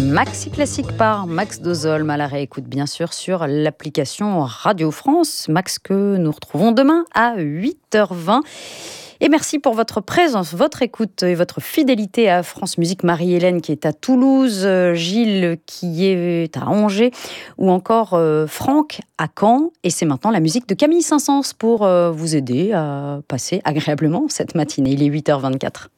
Maxi Classique par Max Dozolm à la réécoute bien sûr sur l'application Radio France. Max que nous retrouvons demain à 8h20. Et merci pour votre présence, votre écoute et votre fidélité à France Musique. Marie-Hélène qui est à Toulouse, Gilles qui est à Angers ou encore Franck à Caen. Et c'est maintenant la musique de Camille Saint-Saëns pour vous aider à passer agréablement cette matinée. Il est 8h24.